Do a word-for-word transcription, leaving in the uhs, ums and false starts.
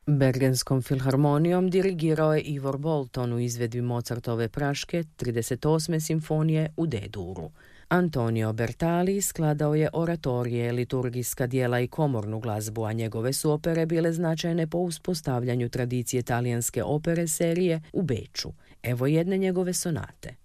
Bergenskom filharmonijom dirigirao je Ivor Bolton u izvedbi Mozartove Praške trideset osme simfonije u D-duru. Antonio Bertali skladao je oratorije, liturgijska dijela i komornu glazbu, a njegove su opere bile značajne po uspostavljanju tradicije talijanske opere serije u Beču. Evo jedne njegove sonate.